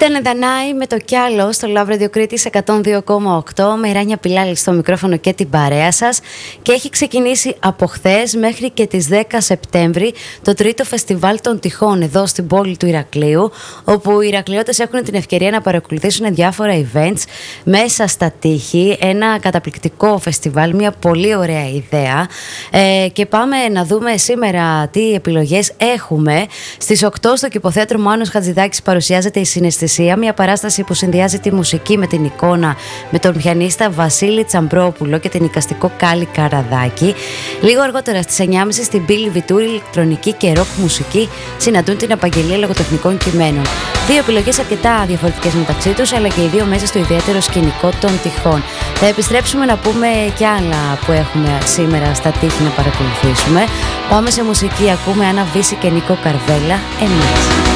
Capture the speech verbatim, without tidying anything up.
Ήταν Δανάη με το κι άλλο στο Love Radio Κρήτης εκατόν δύο κόμμα οκτώ με η Ράνια Πιλάλη στο μικρόφωνο και την παρέα σας. Και έχει ξεκινήσει από χθες μέχρι και τις δέκα Σεπτέμβρη το τρίτο φεστιβάλ των τυχών εδώ στην πόλη του Ηρακλείου, όπου οι Ηρακλειώτες έχουν την ευκαιρία να παρακολουθήσουν διάφορα events μέσα στα τείχη. Ένα καταπληκτικό φεστιβάλ, μια πολύ ωραία ιδέα. Ε, και πάμε να δούμε σήμερα τι επιλογές έχουμε. Στις οκτώ στο Κηποθέατρο Μάνος Χατζηδάκης παρουσιάζεται η Συναισθησία, μια παράσταση που συνδυάζει τη μουσική με την εικόνα, με τον πιανίστα Βασίλη Τσαμπρόπουλο και την εικαστικό Κάλλη Καραδάκη. Λίγο αργότερα στις εννιά και μισή στην Πύλη Βιτούρη, ηλεκτρονική και ροκ μουσική συναντούν την απαγγελία λογοτεχνικών κειμένων. Δύο επιλογές αρκετά διαφορετικές μεταξύ τους, αλλά και οι δύο μέσα στο ιδιαίτερο σκηνικό των τυχών. Θα επιστρέψουμε να πούμε κι άλλα που έχουμε σήμερα στα τείχη να παρακολουθήσουμε. Πάμε σε μουσική, ακούμε Άννα Βύση και Νίκο Καρβέλα, εμείς.